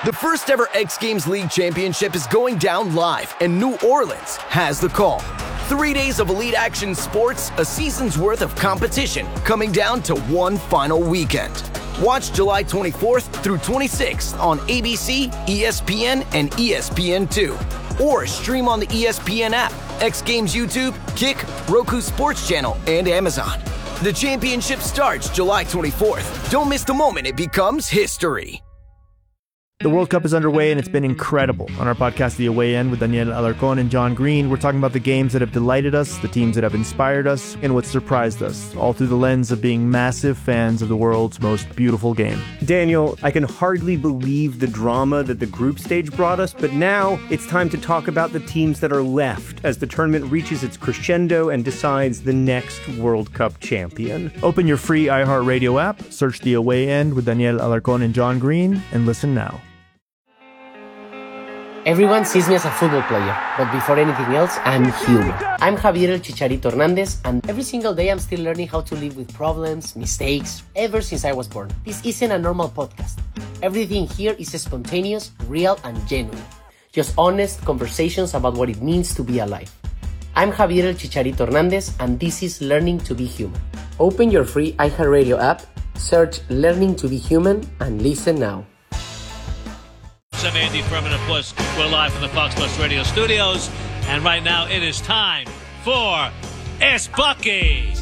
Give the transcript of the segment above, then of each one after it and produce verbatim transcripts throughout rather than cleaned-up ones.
The first ever X Games League Championship is going down live, and New Orleans has the call. Three days of elite action sports, a season's worth of competition, coming down to one final weekend. Watch July twenty-fourth through twenty-sixth on A B C, E S P N, and E S P N two. Or stream on the E S P N app, X Games YouTube, Kick, Roku Sports Channel, and Amazon. The championship starts July twenty-fourth. Don't miss the moment it becomes history. The World Cup is underway, and it's been incredible. On our podcast, The Away End, with Daniel Alarcón and John Green, we're talking about the games that have delighted us, the teams that have inspired us, and what surprised us, all through the lens of being massive fans of the world's most beautiful game. Daniel, I can hardly believe the drama that the group stage brought us, but now it's time to talk about the teams that are left as the tournament reaches its crescendo and decides the next World Cup champion. Open your free iHeartRadio app, search The Away End with Daniel Alarcón and John Green, and listen now. Everyone sees me as a football player, but before anything else, I'm human. I'm Javier El Chicharito Hernández, and every single day I'm still learning how to live with problems, mistakes, ever since I was born. This isn't a normal podcast. Everything here is spontaneous, real, and genuine. Just honest conversations about what it means to be alive. I'm Javier El Chicharito Hernández, and this is Learning to be Human. Open your free iHeartRadio app, search Learning to be Human, and listen now. I'm Andy Furman, of course. We're live from the Fox Sports Radio studios, and right now it is time for Es Bucky.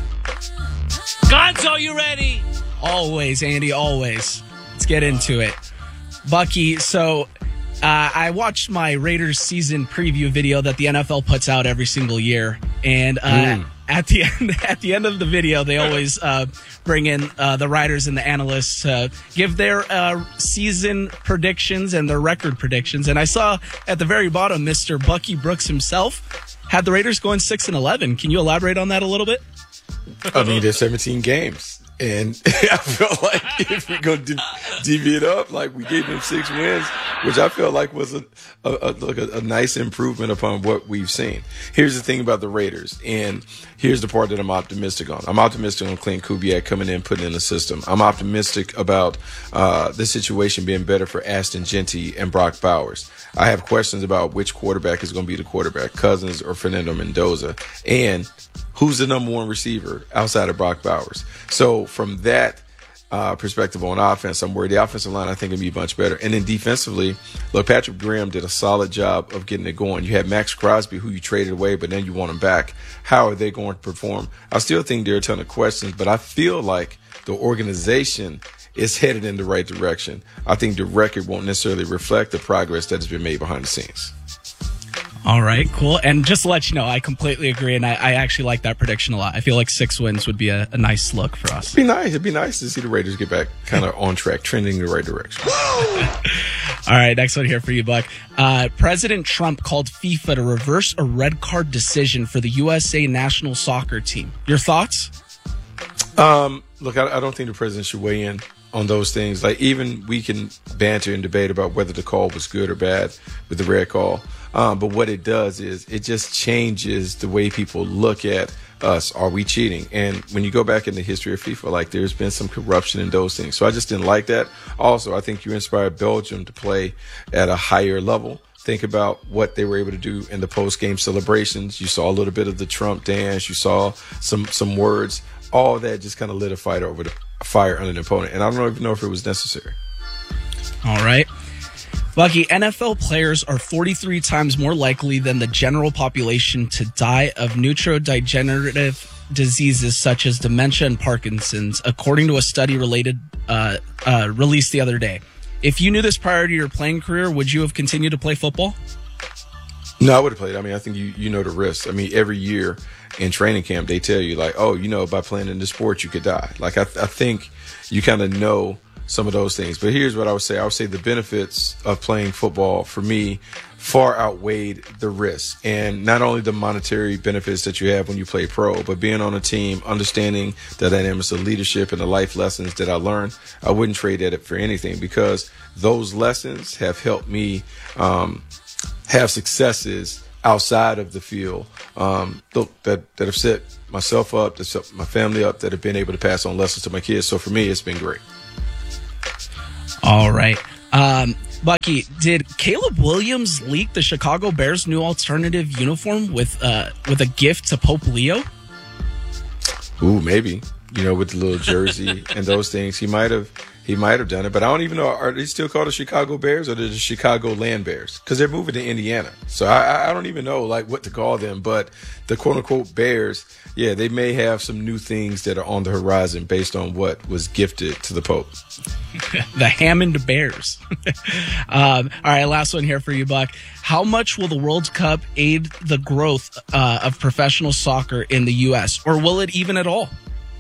Gonzo, you ready? Always, Andy, always. Let's get into it. Bucky, so uh, I watched my Raiders season preview video that the N F L puts out every single year, and uh, mm. at the end, at the end of the video, they always uh, bring in uh, the writers and the analysts to uh, give their uh, season predictions and their record predictions. And I saw at the very bottom, Mister Bucky Brooks himself had the Raiders going six and eleven. Can you elaborate on that a little bit? I mean, there's seventeen games. And I feel like if we're going to divvy it up, like we gave them six wins, which I feel like was a, a, a, like a, a nice improvement upon what we've seen. Here's the thing about the Raiders, and here's the part that I'm optimistic on. I'm optimistic on Clint Kubiak coming in, putting in the system. I'm optimistic about uh, the situation being better for Ashton Genty and Brock Bowers. I have questions about which quarterback is going to be the quarterback, Cousins or Fernando Mendoza, and who's the number one receiver outside of Brock Bowers. So from that uh, perspective on offense, I'm worried the offensive line, I think, will be much better. And then defensively, look, Patrick Graham did a solid job of getting it going. You had Max Crosby, who you traded away, but then you want him back. How are they going to perform? I still think there are a ton of questions, but I feel like the organization is headed in the right direction. I think the record won't necessarily reflect the progress that has been made behind the scenes. All right, cool. And just to let you know, I completely agree, and I, I actually like that prediction a lot. I feel like six wins would be a, a nice look for us. It'd be nice. It'd be nice to see the Raiders get back kind of on track, trending in the right direction. All right, next one here for you, Buck. Uh, President Trump called FIFA to reverse a red card decision for the U S A national soccer team. Your thoughts? Um, look, I, I don't think the president should weigh in on those things. Like, even we can banter and debate about whether the call was good or bad with the red call. Um, but what it does is it just changes the way people look at us. Are we cheating? And when you go back in the history of FIFA, like, there's been some corruption in those things. So I just didn't like that. Also, I think you inspired Belgium to play at a higher level. Think about what they were able to do in the post-game celebrations. You saw a little bit of the Trump dance. You saw some some words. All that just kind of lit a fight over the fire under an opponent. And I don't even know if it was necessary. All right. Bucky, N F L players are forty-three times more likely than the general population to die of neurodegenerative diseases such as dementia and Parkinson's, according to a study related uh, uh, released the other day. If you knew this prior to your playing career, would you have continued to play football? No, I would have played. I mean, I think you you know the risks. I mean, every year in training camp, they tell you, like, oh, you know, by playing in this sport, you could die. Like, I, I think you kind of know some of those things. But here's what I would say. I would say the benefits of playing football for me far outweighed the risks. And not only the monetary benefits that you have when you play pro, but being on a team, understanding the dynamics of leadership and the life lessons that I learned, I wouldn't trade that for anything, because those lessons have helped me um, have successes outside of the field um, that, that have set myself up, that set my family up, that have been able to pass on lessons to my kids. So for me, it's been great. All right. Um, Bucky, did Caleb Williams leak the Chicago Bears' new alternative uniform with uh, with a gift to Pope Leo? Ooh, maybe. You know, with the little jersey and those things, he might have. He might have done it, but I don't even know. Are they still called the Chicago Bears or the Chicago Land Bears? Because they're moving to Indiana, so I, I don't even know like what to call them. But the quote unquote Bears, yeah, they may have some new things that are on the horizon based on what was gifted to the Pope. The Hammond Bears. um, all right, last one here for you, Buck. How much will the World Cup aid the growth uh, of professional soccer in the U S, or will it even at all?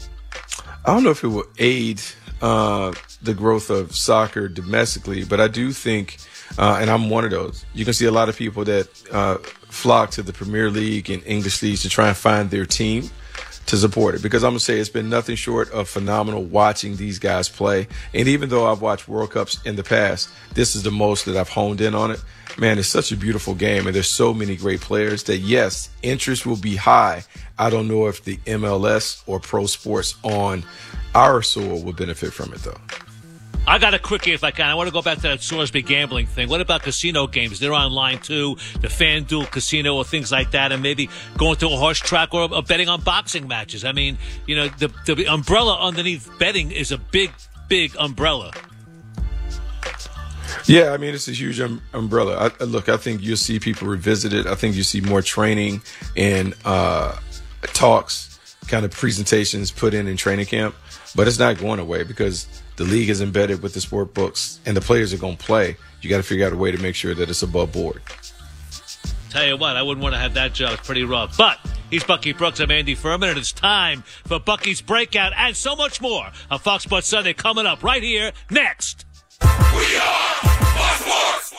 I don't know if it will aid uh, the growth of soccer domestically, but I do think, uh, and I'm one of those, you can see a lot of people that uh, flock to the Premier League and English leagues to try and find their team to support it. Because I'm going to say it's been nothing short of phenomenal watching these guys play. And even though I've watched World Cups in the past, this is the most that I've honed in on it. Man, it's such a beautiful game, and there's so many great players that, yes, interest will be high. I don't know if the M L S or pro sports on our soil will benefit from it, though. I got a quickie if I can. I want to go back to that Sorsby gambling thing. What about casino games? They're online too, the FanDuel casino or things like that, and maybe going to a horse track or, or betting on boxing matches. I mean, you know, the, the umbrella underneath betting is a big, big umbrella. Yeah, I mean, it's a huge um, umbrella. I, look, I think you'll see people revisit it. I think you see more training and uh, talks, kind of presentations put in in training camp. But it's not going away because the league is embedded with the sport books and the players are going to play. You got to figure out a way to make sure that it's above board. Tell you what, I wouldn't want to have that job. It's pretty rough. But he's Bucky Brooks. I'm Andy Furman, and it's time for Bucky's Breakout and so much more on Fox Sports Sunday coming up right here next. We are Fox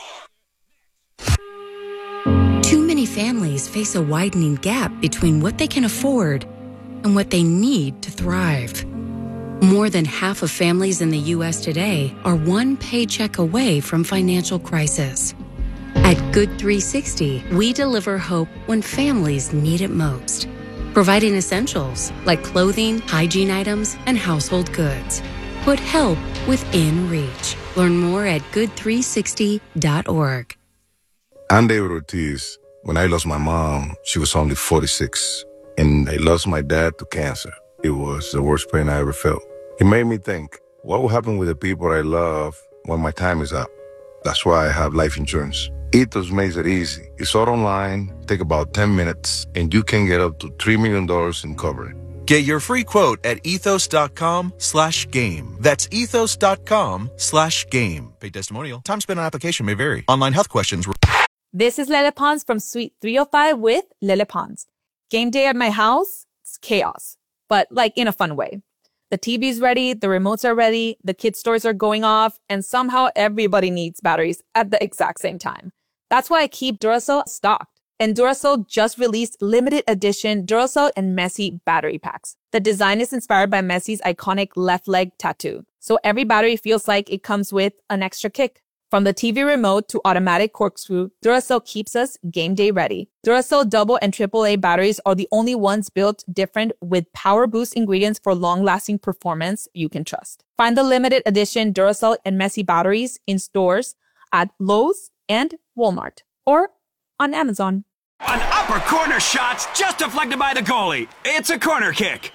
Sports. Too many families face a widening gap between what they can afford and what they need to thrive. More than half of families in the U S today are one paycheck away from financial crisis. At Good three sixty, we deliver hope when families need it most, providing essentials like clothing, hygiene items, and household goods. Put help within reach. Learn more at good three sixty dot org. I'm David Ortiz. When I lost my mom, she was only forty-six. And I lost my dad to cancer. It was the worst pain I ever felt. It made me think, what will happen with the people I love when my time is up? That's why I have life insurance. Ethos makes it easy. It's all online, take about ten minutes, and you can get up to three million dollars in coverage. Get your free quote at ethos.com slash game. That's ethos.com slash game. Paid testimonial. Time spent on application may vary. Online health questions. This is Lele Pons from Suite three oh five with Lele Pons. Game day at my house, it's chaos, but like in a fun way. The T V's ready, the remotes are ready, the kids' toys are going off, and somehow everybody needs batteries at the exact same time. That's why I keep Duracell stocked. And Duracell just released limited edition Duracell and Messi battery packs. The design is inspired by Messi's iconic left leg tattoo. So every battery feels like it comes with an extra kick. From the T V remote to automatic corkscrew, Duracell keeps us game day ready. Duracell double and triple A batteries are the only ones built different with power boost ingredients for long-lasting performance you can trust. Find the limited edition Duracell and Messi batteries in stores at Lowe's and Walmart or on Amazon. An upper corner shot just deflected by the goalie. It's a corner kick.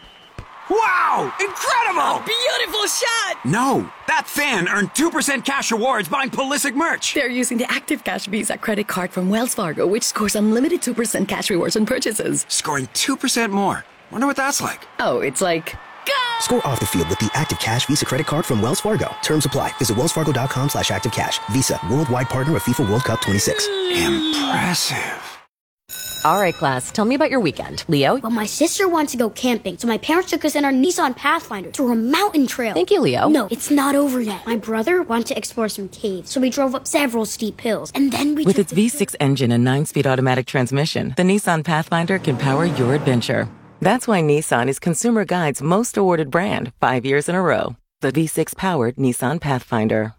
Wow! Incredible! A beautiful shot! No, that fan earned two percent cash rewards buying Pulisic merch. They're using the Active Cash Visa credit card from Wells Fargo, which scores unlimited two percent cash rewards on purchases. Scoring two percent more. Wonder what that's like. Oh, it's like... Go! Score off the field with the Active Cash Visa credit card from Wells Fargo. Terms apply. Visit wellsfargo.com slash active cash. Visa, worldwide partner of FIFA World Cup twenty-six. Impressive. All right, class, tell me about your weekend. Leo? Well, my sister wanted to go camping, so my parents took us in our Nissan Pathfinder through a mountain trail. Thank you, Leo. No, it's not over yet. My brother wanted to explore some caves, so we drove up several steep hills, and then we... With its V six engine and nine-speed automatic transmission, the Nissan Pathfinder can power your adventure. That's why Nissan is Consumer Guide's most awarded brand five years in a row. The V six-powered Nissan Pathfinder.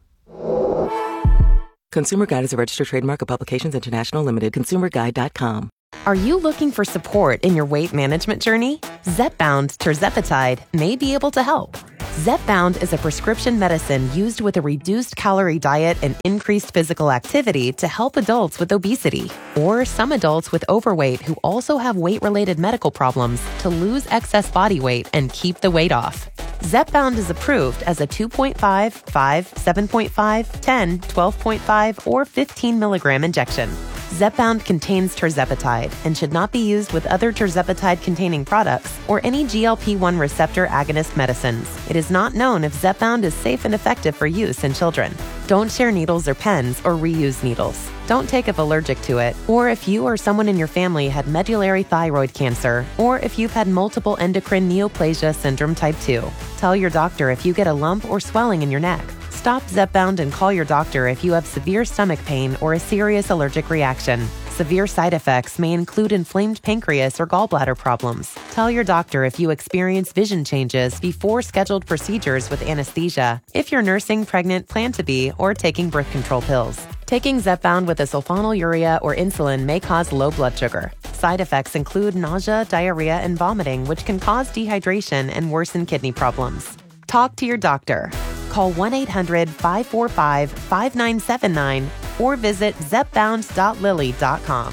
Consumer Guide is a registered trademark of Publications International Limited. consumer guide dot com. Are you looking for support in your weight management journey? Zepbound tirzepatide may be able to help. Zepbound is a prescription medicine used with a reduced calorie diet and increased physical activity to help adults with obesity, or some adults with overweight who also have weight-related medical problems to lose excess body weight and keep the weight off. Zepbound is approved as a two point five, five, seven point five, ten, twelve point five, or fifteen milligram injection. Zepbound contains tirzepatide and should not be used with other tirzepatide-containing products or any G L P one receptor agonist medicines. It is not known if Zepbound is safe and effective for use in children. Don't share needles or pens or reuse needles. Don't take if allergic to it, or if you or someone in your family had medullary thyroid cancer, or if you've had multiple endocrine neoplasia syndrome type two. Tell your doctor if you get a lump or swelling in your neck. Stop Zepbound and call your doctor if you have severe stomach pain or a serious allergic reaction. Severe side effects may include inflamed pancreas or gallbladder problems. Tell your doctor if you experience vision changes before scheduled procedures with anesthesia, if you're nursing, pregnant, plan to be, or taking birth control pills. Taking Zepbound with a sulfonylurea or insulin may cause low blood sugar. Side effects include nausea, diarrhea, and vomiting, which can cause dehydration and worsen kidney problems. Talk to your doctor. Call one eight hundred, five four five, five nine seven nine or visit zepbound dot lilly dot com.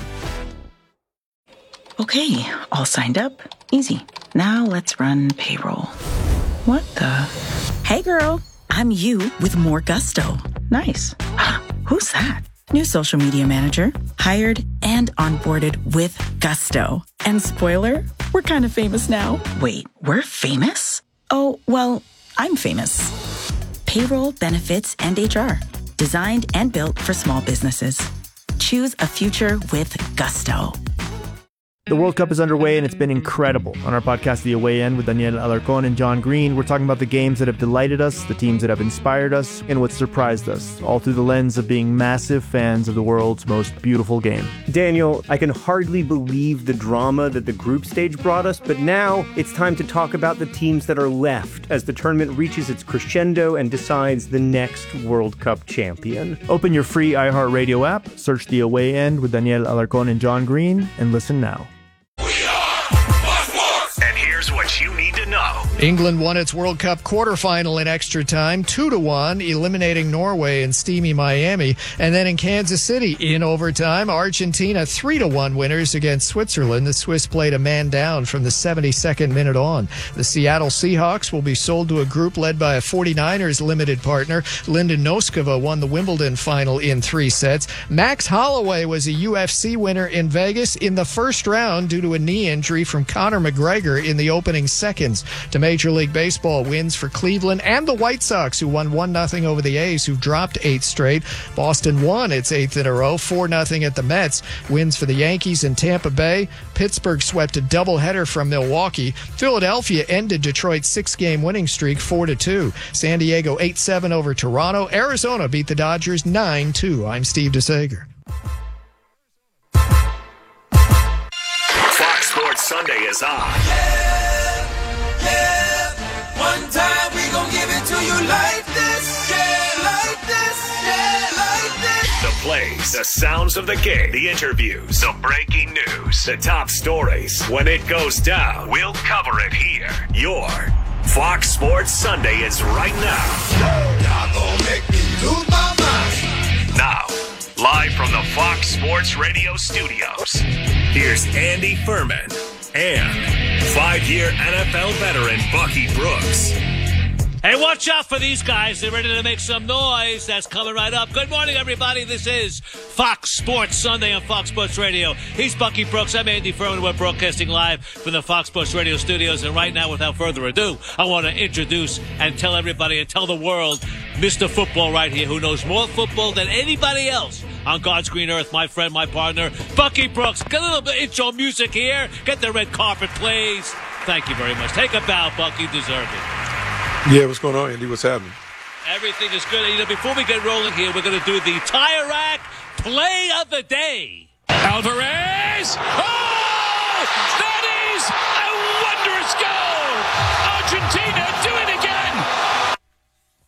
Okay, all signed up. Easy. Now let's run payroll. What the? Hey girl, I'm you with more gusto. Nice. Who's that? New social media manager. Hired and onboarded with gusto. And spoiler, we're kind of famous now. Wait, we're famous? Oh, well, I'm famous. Payroll, benefits, and H R. Designed and built for small businesses. Choose a future with gusto. The World Cup is underway, and it's been incredible. On our podcast, The Away End, with Daniel Alarcón and John Green, we're talking about the games that have delighted us, the teams that have inspired us, and what surprised us, all through the lens of being massive fans of the world's most beautiful game. Daniel, I can hardly believe the drama that the group stage brought us, but now it's time to talk about the teams that are left as the tournament reaches its crescendo and decides the next World Cup champion. Open your free iHeartRadio app, search The Away End with Daniel Alarcón and John Green, and listen now. And here's what you need to know. England won its World Cup quarterfinal in extra time, two to one, eliminating Norway in steamy Miami. And then in Kansas City, in overtime, Argentina three to one winners against Switzerland. The Swiss played a man down from the seventy-second minute on. The Seattle Seahawks will be sold to a group led by a forty-niners limited partner. Linda Noskova won the Wimbledon final in three sets. Max Holloway was a U F C winner in Vegas in the first round due to a knee injury from Conor McGregor in the opening seconds. To Major League Baseball, wins for Cleveland and the White Sox, who won one nothing over the A's, who've dropped eight straight. Boston won its eighth in a row, four nothing at the Mets. Wins for the Yankees and Tampa Bay. Pittsburgh swept a doubleheader from Milwaukee. Philadelphia ended Detroit's six-game winning streak four to two. San Diego eight seven over Toronto. Arizona beat the Dodgers nine two. I'm Steve DeSager. Fox Sports Sunday is on. One time we gon' give it to you like this, yeah, like this, yeah, like this. The plays, the sounds of the game, the interviews, the breaking news, the top stories. When it goes down, we'll cover it here. Your Fox Sports Sunday is right now. Y'all gon' make me lose my mind. Now, live from the Fox Sports Radio studios, here's Andy Furman and five-year N F L veteran Bucky Brooks. Hey, watch out for these guys. They're ready to make some noise. That's coming right up. Good morning, everybody. This is Fox Sports Sunday on Fox Sports Radio. He's Bucky Brooks. I'm Andy Furman. We're broadcasting live from the Fox Sports Radio studios. And right now, without further ado, I want to introduce and tell everybody and tell the world Mister Football right here, who knows more football than anybody else on God's green earth. My friend, my partner, Bucky Brooks. Get a little bit of intro music here. Get the red carpet, please. Thank you very much. Take a bow, Bucky. You deserve it. Yeah, what's going on, Andy? What's happening? Everything is good. You know, before we get rolling here, we're going to do the Tire Rack Play of the Day. Alvarez! Oh! That is a wondrous goal! Argentina do it again!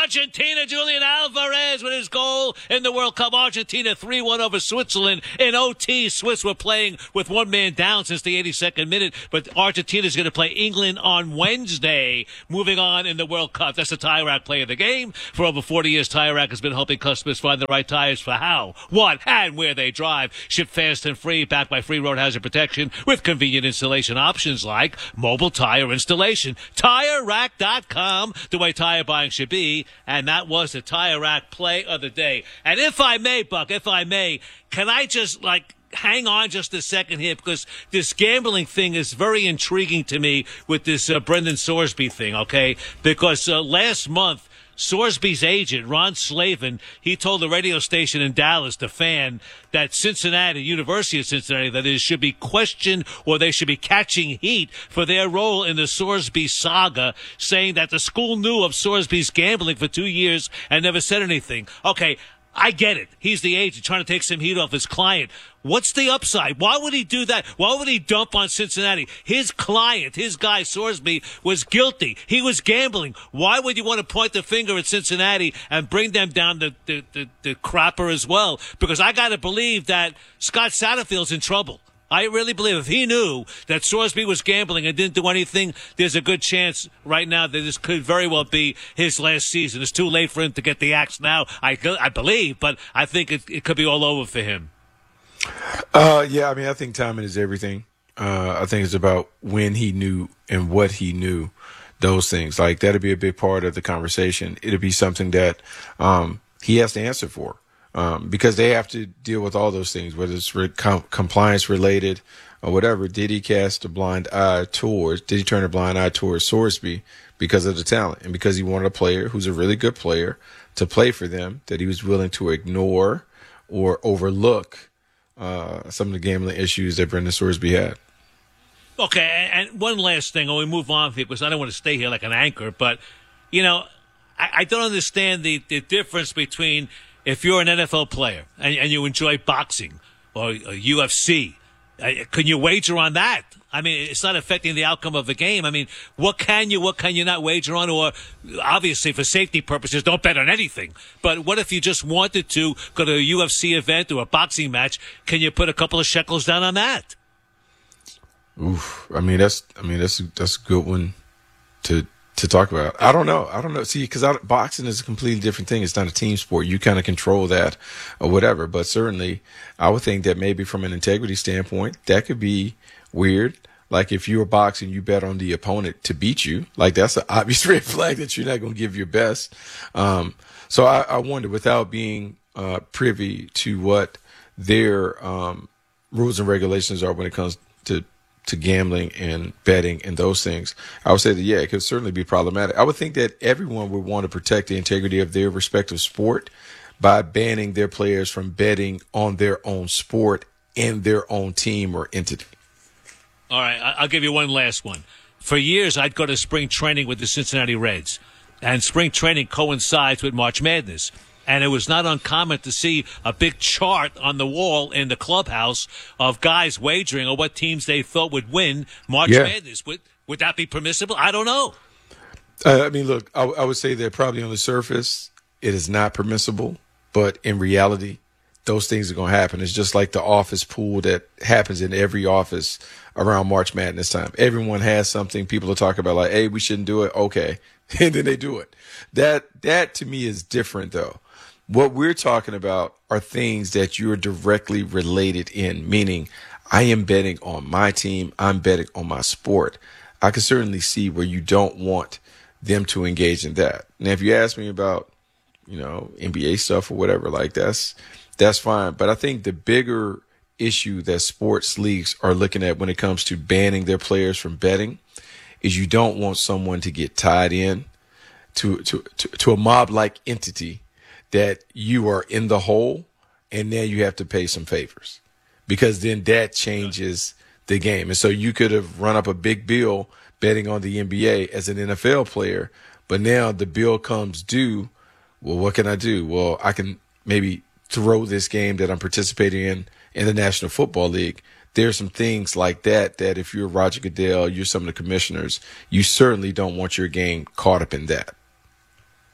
Argentina, Julian Alvarez with his goal in the World Cup. Argentina three one over Switzerland. In O T, Swiss were playing with one man down since the eighty-second minute, but Argentina's going to play England on Wednesday. Moving on in the World Cup. That's the Tire Rack play of the game. For over forty years, Tire Rack has been helping customers find the right tires for how, what, and where they drive. Ship fast and free, backed by free road hazard protection with convenient installation options like mobile tire installation. Tire Rack dot com, the way tire buying should be. And that was the Tire Rack play of the day. And if I may, Buck, if I may, can I just, like, hang on just a second here, because this gambling thing is very intriguing to me with this uh, Brendan Sorsby thing, okay? Because uh, last month, Sorsby's agent, Ron Slavin, he told the radio station in Dallas, the Fan, that Cincinnati, University of Cincinnati, that is, should be questioned or they should be catching heat for their role in the Sorsby saga, saying that the school knew of Sorsby's gambling for two years and never said anything. Okay, I get it. He's the agent trying to take some heat off his client. What's the upside? Why would he do that? Why would he dump on Cincinnati? His client, his guy, Sorsby, was guilty. He was gambling. Why would you want to point the finger at Cincinnati and bring them down the, the, the, the crapper as well? Because I got to believe that Scott Satterfield's in trouble. I really believe if he knew that Sorsby was gambling and didn't do anything, there's a good chance right now that this could very well be his last season. It's too late for him to get the axe now, I, I believe, but I think it, it could be all over for him. Uh, yeah, I mean, I think timing is everything. Uh, I think it's about when he knew and what he knew, those things. Like, that'd be a big part of the conversation. It'd be something that um, he has to answer for. Um, because they have to deal with all those things, whether it's re- com- compliance related or whatever. Did he cast a blind eye towards, did he turn a blind eye towards Sorsby because of the talent and because he wanted a player who's a really good player to play for them, that he was willing to ignore or overlook uh, some of the gambling issues that Brendan Sorsby had? Okay, and one last thing, when we move on here, because I don't want to stay here like an anchor, but, you know, I, I don't understand the, the difference between if you're an N F L player and, and you enjoy boxing or, or U F C, uh, can you wager on that? I mean, it's not affecting the outcome of the game. I mean, what can you, what can you not wager on? Or obviously for safety purposes, don't bet on anything. But what if you just wanted to go to a U F C event or a boxing match? Can you put a couple of shekels down on that? Oof. I mean, that's, I mean, that's, that's a good one to, to talk about. I don't know. I don't know. See, because boxing is a completely different thing. It's not a team sport. You kind of control that or whatever. But certainly, I would think that maybe from an integrity standpoint, that could be weird. Like if you were boxing, you bet on the opponent to beat you. Like that's an obvious red flag that you're not going to give your best. Um, so I, I wonder, without being uh, privy to what their um, rules and regulations are when it comes to to gambling and betting and those things, I would say that, yeah, it could certainly be problematic. I would think that everyone would want to protect the integrity of their respective sport by banning their players from betting on their own sport and their own team or entity. All right, I'll give you one last one. For years, I'd go to spring training with the Cincinnati Reds, and spring training coincides with March Madness. And it was not uncommon to see a big chart on the wall in the clubhouse of guys wagering on what teams they thought would win March yeah. Madness. Would would that be permissible? I don't know. Uh, I mean, look, I, I would say that probably on the surface it is not permissible, but in reality, those things are going to happen. It's just like the office pool that happens in every office around March Madness time. Everyone has something people are talking about, like, hey, we shouldn't do it. Okay. And then they do it. That that to me is different, though. What we're talking about are things that you're directly related in, meaning I am betting on my team. I'm betting on my sport. I can certainly see where you don't want them to engage in that. Now, if you ask me about, you know, N B A stuff or whatever, like that's, that's fine. But I think the bigger issue that sports leagues are looking at when it comes to banning their players from betting is you don't want someone to get tied in to, to, to, to a mob-like entity that you are in the hole, and now you have to pay some favors, because then that changes the game. And so you could have run up a big bill betting on the N B A as an N F L player, but now the bill comes due. Well, what can I do? Well, I can maybe throw this game that I'm participating in in the National Football League. There's some things like that that if you're Roger Goodell, you're some of the commissioners, you certainly don't want your game caught up in that.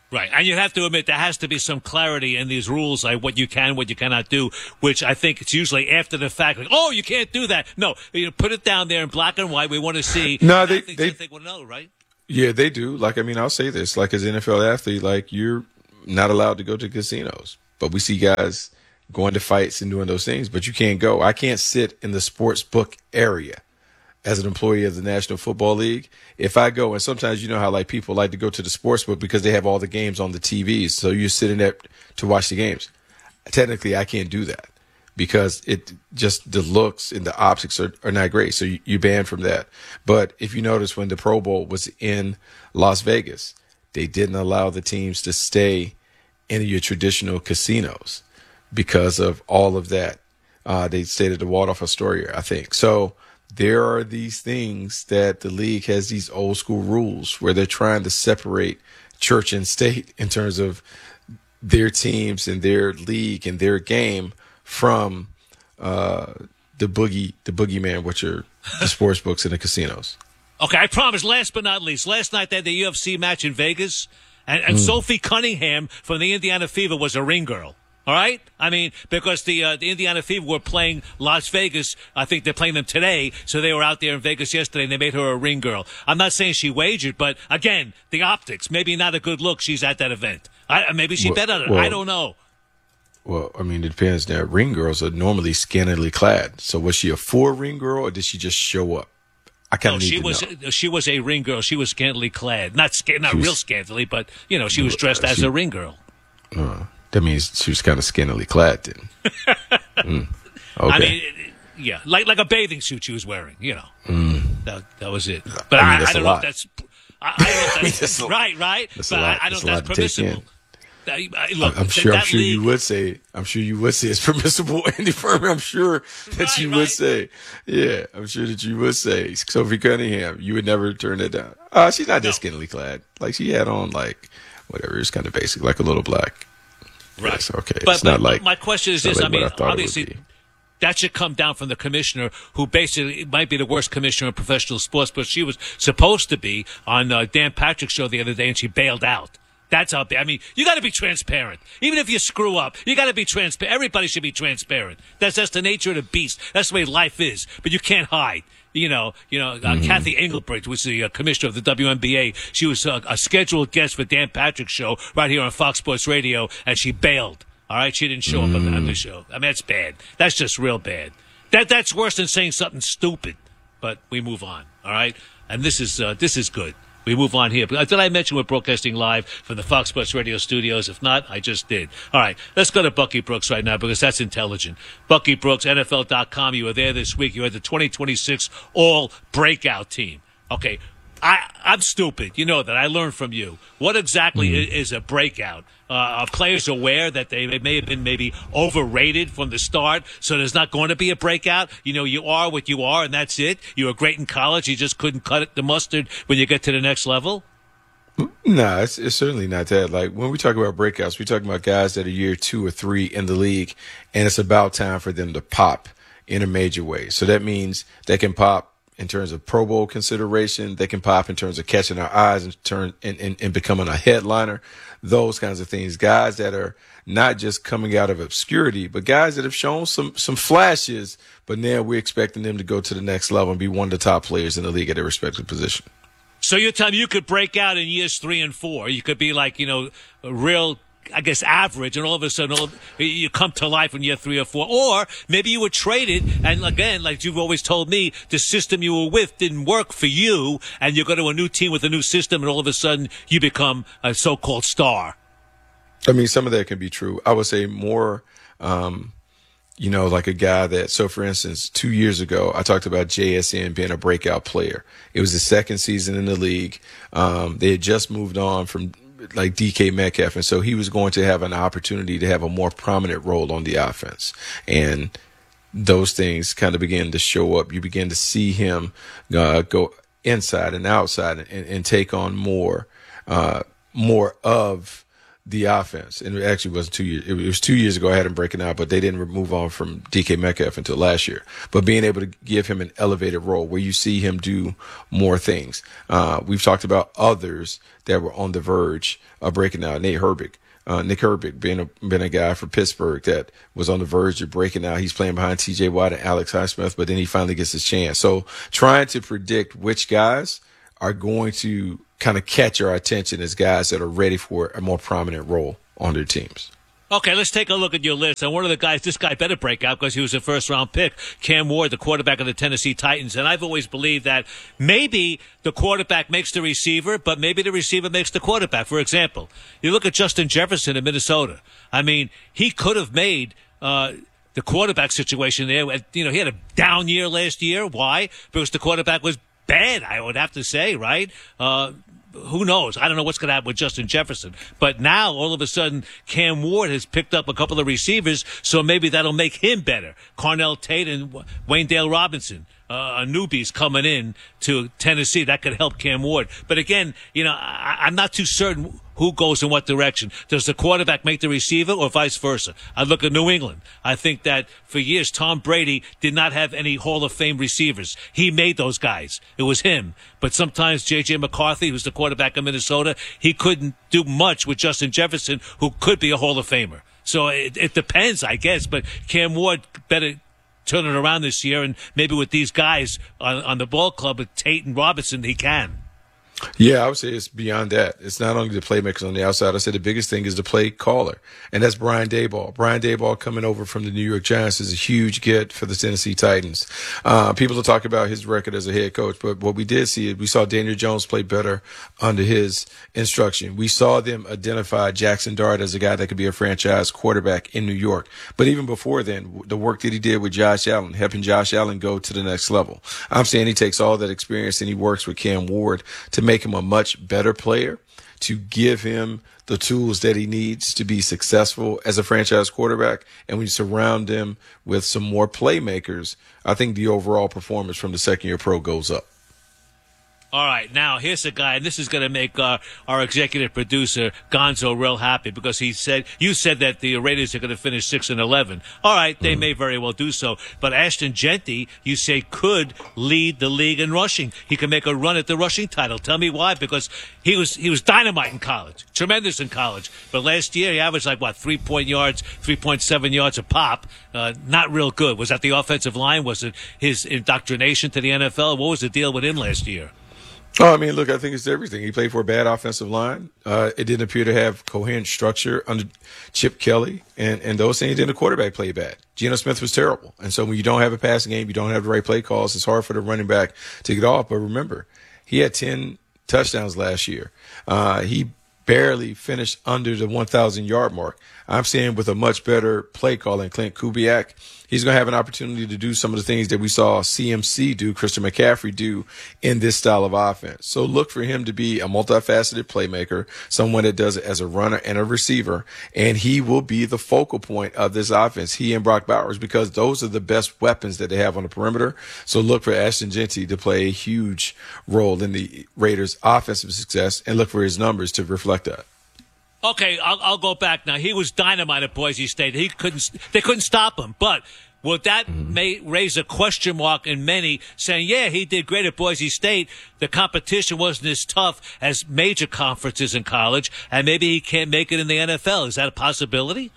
Right, and you have to admit there has to be some clarity in these rules, like what you can, what you cannot do, which I think it's usually after the fact, like, oh, you can't do that. No, you know, put it down there in black and white. We want to see. No, they, they, they want to know, right? Yeah, they do. Like, I mean, I'll say this, like as an N F L athlete, like you're not allowed to go to casinos, but we see guys going to fights and doing those things, but you can't go. I can't sit in the sports book area as an employee of the National Football League. If I go, and sometimes you know how like people like to go to the sports book because they have all the games on the T Vs, so you're sitting there to watch the games. Technically, I can't do that because it just the looks and the optics are, are not great, so you, you're banned from that. But if you notice when the Pro Bowl was in Las Vegas, they didn't allow the teams to stay in your traditional casinos because of all of that. Uh, they stayed at the Waldorf Astoria, I think. So there are these things that the league has, these old school rules where they're trying to separate church and state in terms of their teams and their league and their game from uh, the boogie, the boogeyman, which are the sports books and the casinos. Okay, I promise. Last but not least, last night they had the U F C match in Vegas, and, and Mm. Sophie Cunningham from the Indiana Fever was a ring girl. All right? I mean, because the uh, the Indiana Fever were playing Las Vegas. I think they're playing them today, so they were out there in Vegas yesterday, and they made her a ring girl. I'm not saying she wagered, but, again, the optics. Maybe not a good look. She's at that event. I, maybe she Well- bet on it. well- I don't know. Well, I mean, it depends. Now, ring girls are normally scantily clad. So was she a full ring girl or did she just show up? I kind No, of need she to was know. she was a ring girl. She was scantily clad. Not sca- not She was- real scantily, but, you know, she was dressed Uh, as she- a ring girl. Uh, that means she was kind of scantily clad then. Mm. Okay. I mean, it- it- yeah, like like a bathing suit she was wearing, you know. Mm. That that was it. But I mean, I, that's I don't a know lot. if that's I, I don't know if that's, That's a- right, right. that's but a lot. I, I don't That's a know lot if that's to take in. permissible. I- I- look, I'm sure. that I'm sure league- you would say. I'm sure you would say it's permissible. Andy Furman. I'm sure that you would say. Yeah, I'm sure that you would say. Sophie Cunningham. You would never turn it down. Uh, she's not that scantily clad. Like she had on like whatever. It's kind of basic, like a little black. Right. Yes, okay. But, it's but not like. my question is it's this: not I like mean, what I thought it would obviously, be. that should come down from the commissioner, who basically might be the worst commissioner in professional sports. But she was supposed to be on uh, Dan Patrick's show the other day, and she bailed out. That's out there. I mean, you got to be transparent. Even if you screw up, you got to be transparent. Everybody should be transparent. That's that's the nature of the beast. That's the way life is. But you can't hide. You know, you know. Uh, Mm-hmm. Kathy Engelbrecht was the uh, commissioner of the W N B A. She was uh, a scheduled guest for Dan Patrick's show right here on Fox Sports Radio, and she bailed. All right, she didn't show up on the, on the show. I mean, that's bad. That's just real bad. That that's worse than saying something stupid. But we move on. All right, and this is uh, this is good. We move on here. Did I mention we're broadcasting live from the Fox Sports Radio studios? If not, I just did. All right, let's go to Bucky Brooks right now because that's intelligent. Bucky Brooks, N F L dot com. You were there this week. You had the twenty twenty-six All Breakout Team. Okay, I, I'm stupid. You know that. I learned from you. What exactly Mm-hmm. is, is a breakout? Uh, are players aware that they may have been maybe overrated from the start, so there's not going to be a breakout? You know, you are what you are, and that's it? You were great in college. You just couldn't cut it, the mustard when you get to the next level? No, it's, it's certainly not that. Like when we talk about breakouts, we're talking about guys that are year two or three in the league, and it's about time for them to pop in a major way. So that means they can pop in terms of Pro Bowl consideration. They can pop in terms of catching our eyes and turn and, and, and becoming a headliner. Those kinds of things. Guys that are not just coming out of obscurity, but guys that have shown some some flashes, but now we're expecting them to go to the next level and be one of the top players in the league at their respective position. So you're telling me you could break out in years three and four. You could be like, you know, a real, I guess, average, and all of a sudden all, you come to life in year three or four. Or maybe you were traded, and again, like you've always told me, the system you were with didn't work for you, and you go to a new team with a new system, and all of a sudden you become a so-called star. I mean, some of that can be true. I would say more, um, you know, like a guy that, so for instance, two years ago, I talked about J S N being a breakout player. It was his second season in the league. Um, they had just moved on from like D K Metcalf. And so he was going to have an opportunity to have a more prominent role on the offense. And those things kind of began to show up. You begin to see him uh, go inside and outside and, and take on more, uh, more of the offense. And it actually wasn't two years. It was two years ago I had him breaking out, but they didn't move on from D K Metcalf until last year. But being able to give him an elevated role where you see him do more things. Uh, we've talked about others that were on the verge of breaking out. Nate Herbig. Uh, Nick Herbig being a, been a guy for Pittsburgh that was on the verge of breaking out. He's playing behind T J Watt and Alex Highsmith, but then he finally gets his chance. So trying to predict which guys are going to kind of catch our attention as guys that are ready for a more prominent role on their teams. Okay, let's take a look at your list. And one of the guys, this guy better break out because he was a first-round pick, Cam Ward, the quarterback of the Tennessee Titans. And I've always believed that maybe the quarterback makes the receiver, but maybe the receiver makes the quarterback. For example, you look at Justin Jefferson in Minnesota. I mean, he could have made uh, the quarterback situation there. You know, he had a down year last year. Why? Because the quarterback was bad, I would have to say, right? Uh Who knows? I don't know what's going to happen with Justin Jefferson. But now, all of a sudden, Cam Ward has picked up a couple of receivers, so maybe that'll make him better. Carnell Tate and Wayne Dale Robinson, uh, newbies coming in to Tennessee. That could help Cam Ward. But again, you know, I, I'm not too certain who goes in what direction. Does the quarterback make the receiver or vice versa? I look at New England. I think that for years, Tom Brady did not have any Hall of Fame receivers. He made those guys. It was him. But sometimes J J McCarthy, who's the quarterback of Minnesota, he couldn't do much with Justin Jefferson, who could be a Hall of Famer. So it, it depends, I guess. But Cam Ward better turn it around this year, and maybe with these guys on, on the ball club with Tate and Robinson, he can. Yeah, I would say it's beyond that. It's not only the playmakers on the outside. I said the biggest thing is the play caller, and that's Brian Daboll. Brian Daboll coming over from the New York Giants is a huge get for the Tennessee Titans. Uh, people will talk about his record as a head coach, but what we did see is we saw Daniel Jones play better under his instruction. We saw them identify Jackson Dart as a guy that could be a franchise quarterback in New York. But even before then, the work that he did with Josh Allen, helping Josh Allen go to the next level. I'm saying he takes all that experience and he works with Cam Ward to make him a much better player, to give him the tools that he needs to be successful as a franchise quarterback. And when you surround him with some more playmakers, I think the overall performance from the second year pro goes up. All right, now here's a guy, and this is going to make uh, our executive producer Gonzo real happy because he said you said that the Raiders are going to finish six and eleven. All right, they mm. may very well do so, but Ashton Jeanty, you say, could lead the league in rushing. He can make a run at the rushing title. Tell me why? Because he was he was dynamite in college, tremendous in college, but last year he averaged like what three point yards, three point seven yards a pop. Uh, not real good. Was that the offensive line? Was it his indoctrination to the N F L? What was the deal with him last year? Oh, I mean, look, I think it's everything. He played for a bad offensive line. Uh, it didn't appear to have coherent structure under Chip Kelly, and, and those things. Then the quarterback played bad. Geno Smith was terrible. And so when you don't have a passing game, you don't have the right play calls, it's hard for the running back to get off. But remember, he had ten touchdowns last year. Uh, he barely finished under the one thousand yard mark. I'm saying with a much better play calling, Clint Kubiak, he's going to have an opportunity to do some of the things that we saw C M C do, Christian McCaffrey do in this style of offense. So look for him to be a multifaceted playmaker, someone that does it as a runner and a receiver, and he will be the focal point of this offense, he and Brock Bowers, because those are the best weapons that they have on the perimeter. So look for Ashton Jeanty to play a huge role in the Raiders' offensive success, and look for his numbers to reflect that. Okay, I'll, I'll go back now. He was dynamite at Boise State. He couldn't, they couldn't stop him. But would that mm-hmm. may raise a question mark in many, saying, "Yeah, he did great at Boise State. The competition wasn't as tough as major conferences in college, and maybe he can't make it in the N F L." Is that a possibility?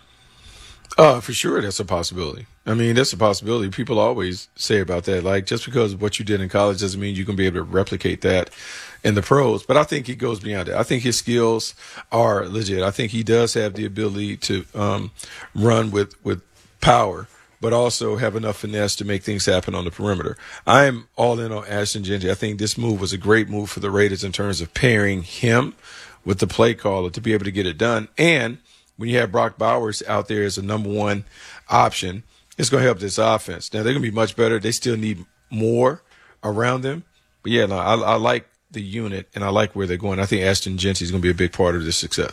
Oh, for sure, that's a possibility. I mean, that's a possibility. People always say about that, like, just because of what you did in college doesn't mean you can be able to replicate that in the pros. But I think he goes beyond that. I think his skills are legit. I think he does have the ability to um, run with, with power, but also have enough finesse to make things happen on the perimeter. I am all in on Ashton Jeanty. I think this move was a great move for the Raiders in terms of pairing him with the play caller to be able to get it done. And when you have Brock Bowers out there as a number one option, it's going to help this offense. Now, they're going to be much better. They still need more around them. But, yeah, no, I, I like the unit, and I like where they're going. I think Ashton Jeanty is going to be a big part of this success.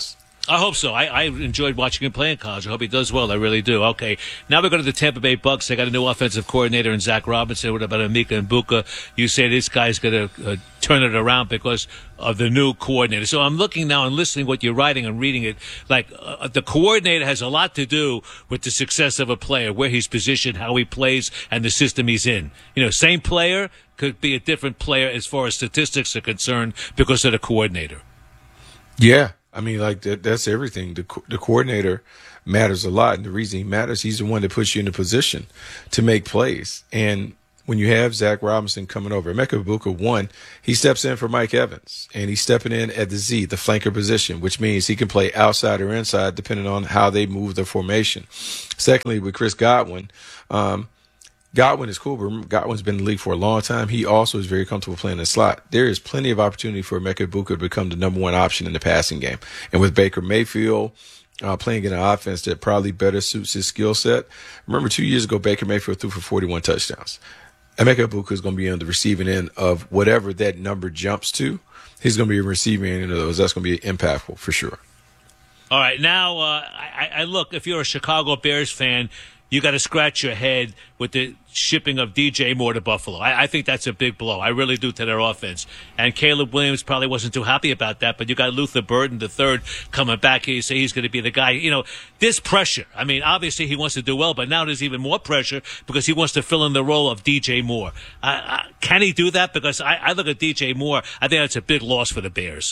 I hope so. I, I enjoyed watching him play in college. I hope he does well. I really do. Okay, now we're going to the Tampa Bay Bucks. They got a new offensive coordinator in Zach Robinson. What about Emeka Egbuka? You say this guy's going to uh, turn it around because of the new coordinator. So I'm looking now and listening what you're writing and reading it. Like uh, the coordinator has a lot to do with the success of a player, where he's positioned, how he plays, and the system he's in. You know, same player could be a different player as far as statistics are concerned because of the coordinator. Yeah. I mean, like, that, that's everything. The, co- the coordinator matters a lot. And the reason he matters, he's the one that puts you in a position to make plays. And when you have Zach Robinson coming over, Emeka Egbuka, one, he steps in for Mike Evans. And he's stepping in at the Z, the flanker position, which means he can play outside or inside depending on how they move the formation. Secondly, with Chris Godwin, um, Godwin is cool, but Godwin's been in the league for a long time. He also is very comfortable playing the slot. There is plenty of opportunity for Emeka Egbuka to become the number one option in the passing game. And with Baker Mayfield uh, playing in an offense that probably better suits his skill set. Remember, two years ago, Baker Mayfield threw for forty-one touchdowns. Emeka Egbuka is going to be on the receiving end of whatever that number jumps to. He's going to be a receiving end of those. That's going to be impactful for sure. All right, now, uh, I, I look, if you're a Chicago Bears fan, you got to scratch your head with the shipping of D J Moore to Buffalo. I, I think that's a big blow. I really do to their offense. And Caleb Williams probably wasn't too happy about that, but you got Luther Burden the third coming back here. You say he's going to be the guy. You know, this pressure. I mean, obviously he wants to do well, but now there's even more pressure because he wants to fill in the role of D J Moore. Uh, uh, can he do that? Because I, I look at D J Moore, I think that's a big loss for the Bears.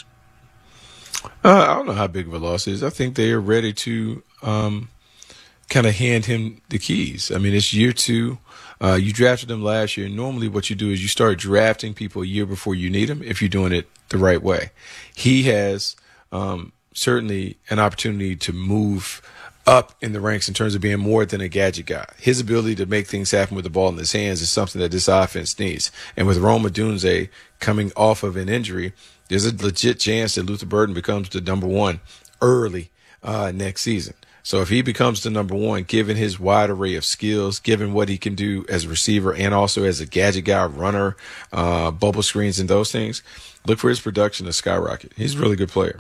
Uh, I don't know how big of a loss it is. I think they are ready to um, – kind of hand him the keys. I mean, it's year two. Uh, you drafted him last year. Normally what you do is you start drafting people a year before you need them if you're doing it the right way. He has um, certainly an opportunity to move up in the ranks in terms of being more than a gadget guy. His ability to make things happen with the ball in his hands is something that this offense needs. And with Rome Odunze coming off of an injury, there's a legit chance that Luther Burden becomes the number one early uh, next season. So if he becomes the number one, given his wide array of skills, given what he can do as a receiver and also as a gadget guy, runner, uh, bubble screens and those things, look for his production to skyrocket. He's a really good player.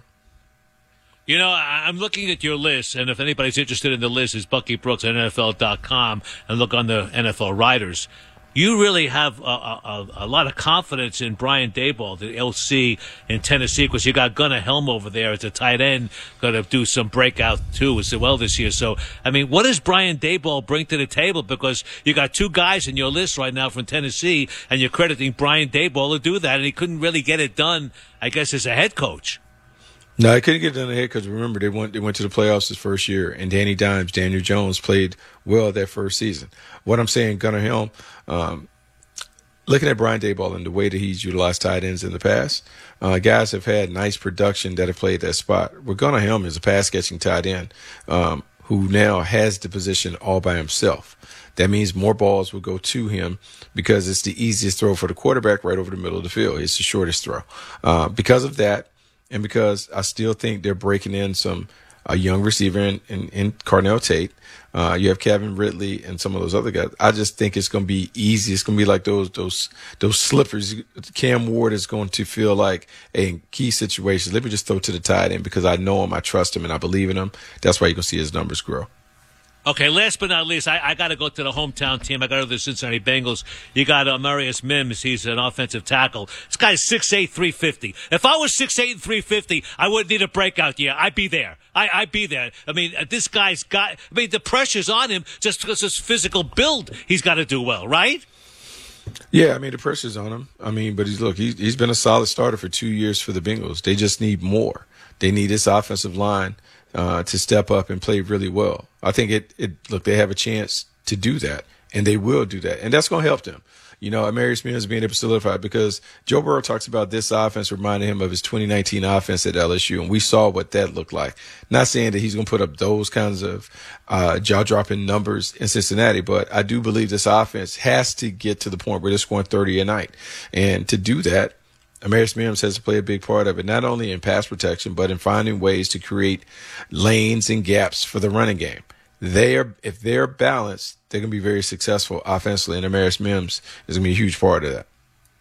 You know, I'm looking at your list, and if anybody's interested in the list, it's Bucky Brooks at N F L dot com, and look on the N F L writers. You really have a, a, a lot of confidence in Brian Daboll, the L C in Tennessee, because you got Gunnar Helm over there as a tight end, going to do some breakout too as well this year. So, I mean, what does Brian Daboll bring to the table? Because you got two guys in your list right now from Tennessee, and you're crediting Brian Daboll to do that, and he couldn't really get it done, I guess, as a head coach. No, I couldn't get it done ahead because remember they went they went to the playoffs his first year, and Danny Dimes, Daniel Jones played well that first season. What I'm saying, Gunnar Helm, um, looking at Brian Daboll and the way that he's utilized tight ends in the past, uh, guys have had nice production that have played that spot. Well, Gunnar Helm is a pass catching tight end um, who now has the position all by himself. That means more balls will go to him because it's the easiest throw for the quarterback right over the middle of the field. It's the shortest throw. Uh, because of that. And because I still think they're breaking in some a young receiver in, in, in Carnell Tate, uh, you have Kevin Ridley and some of those other guys. I just think it's going to be easy. It's going to be like those those those slippers. Cam Ward is going to feel like a in key situations. Let me just throw to the tight end because I know him, I trust him, and I believe in him. That's why you can see his numbers grow. Okay, last but not least, I, I got to go to the hometown team. I got to go to the Cincinnati Bengals. You got uh, Marius Mims. He's an offensive tackle. This guy's six eight, three fifty. If I was six eight and three fifty, I wouldn't need a breakout year. I'd be there. I, I'd be there. I mean, this guy's got, I mean, the pressure's on him just because his physical build. He's got to do well, right? Yeah, I mean, the pressure's on him. I mean, but he's, look, he's, he's been a solid starter for two years for the Bengals. They just need more. They need this offensive line Uh, to step up and play really well. I think it, it, look, they have a chance to do that, and they will do that. And that's going to help them. You know, Marius Mims being able to solidify because Joe Burrow talks about this offense reminding him of his twenty nineteen offense at L S U, and we saw what that looked like. Not saying that he's going to put up those kinds of uh, jaw-dropping numbers in Cincinnati, but I do believe this offense has to get to the point where they're scoring thirty a night. And to do that, Marius Mims has to play a big part of it, not only in pass protection, but in finding ways to create lanes and gaps for the running game. They are, if they're balanced, they're going to be very successful offensively, and Marius Mims is going to be a huge part of that.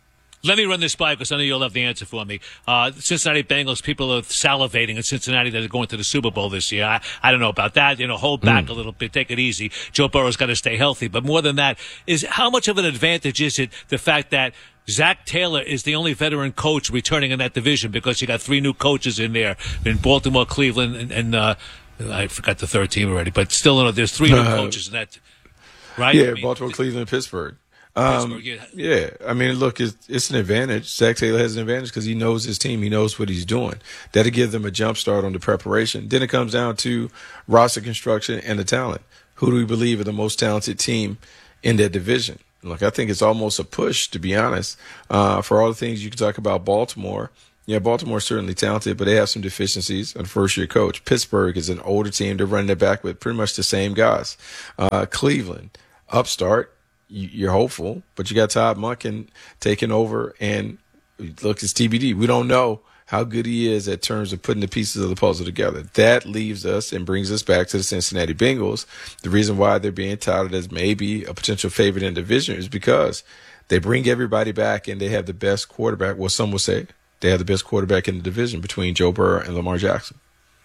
Let me run this by because I know you'll have the answer for me. Uh, Cincinnati Bengals, people are salivating in Cincinnati that are going to the Super Bowl this year. I, I don't know about that. You know, hold back mm. a little bit, take it easy. Joe Burrow's got to stay healthy. But more than that, is how much of an advantage is it the fact that Zach Taylor is the only veteran coach returning in that division because you got three new coaches in there in Baltimore, Cleveland, and, and uh, I forgot the third team already. But still, you know, there's three new coaches in that, right? Yeah, I mean, Baltimore, Cleveland, Pittsburgh. Um, yeah. yeah, I mean, look, it's, it's an advantage. Zach Taylor has an advantage because he knows his team. He knows what he's doing. That'll give them a jump start on the preparation. Then it comes down to roster construction and the talent. Who do we believe are the most talented team in that division? Look, I think it's almost a push, to be honest, uh, for all the things you can talk about Baltimore. Yeah, Baltimore's certainly talented, but they have some deficiencies. A first-year coach. Pittsburgh is an older team. They're running it back with pretty much the same guys. Uh, Cleveland, upstart. You're hopeful, but you got Todd Monken taking over, and look, it's T B D. We don't know how good he is at terms of putting the pieces of the puzzle together. That leaves us and brings us back to the Cincinnati Bengals. The reason why they're being touted as maybe a potential favorite in the division is because they bring everybody back and they have the best quarterback. Well, some will say they have the best quarterback in the division between Joe Burrow and Lamar Jackson.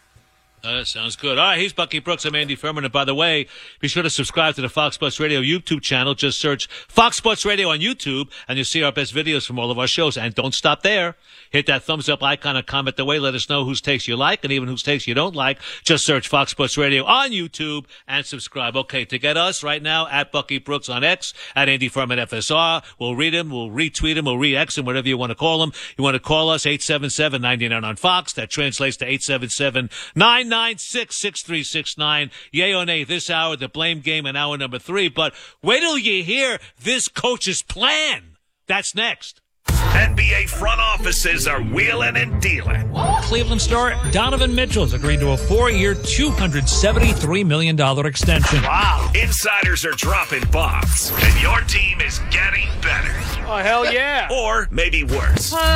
Uh, sounds good. All right, he's Bucky Brooks. I'm Andy Furman. And by the way, be sure to subscribe to the Fox Sports Radio YouTube channel. Just search Fox Sports Radio on YouTube, and you'll see our best videos from all of our shows. And don't stop there. Hit that thumbs up icon and comment away. Let us know whose takes you like and even whose takes you don't like. Just search Fox Sports Radio on YouTube and subscribe. Okay, to get us right now, at Bucky Brooks on X, at Andy Furman F S R. We'll read him, we'll retweet him, we'll re-X him, whatever you want to call him. You want to call us, eight seven seven, nine nine on Fox. That translates to eight seven seven, nine nine six, six three six nine. Yay or nay, this hour, the blame game in hour number three. But wait till you hear this coach's plan. That's next. N B A front offices are wheeling and dealing. Cleveland star Donovan Mitchell's agreed to a four-year, two hundred seventy-three million dollars extension. Wow. Insiders are dropping bombs, and your team is getting better. Oh, hell yeah. Or maybe worse. We've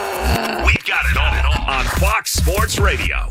got it all on Fox Sports Radio.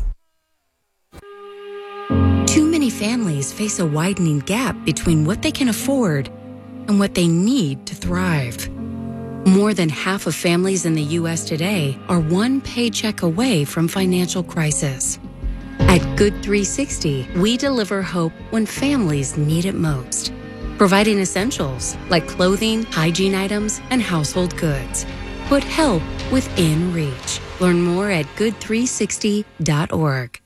Too many families face a widening gap between what they can afford and what they need to thrive. More than half of families in the U S today are one paycheck away from financial crisis. At Good three sixty, we deliver hope when families need it most, providing essentials like clothing, hygiene items, and household goods. Put help within reach. Learn more at good three sixty dot org.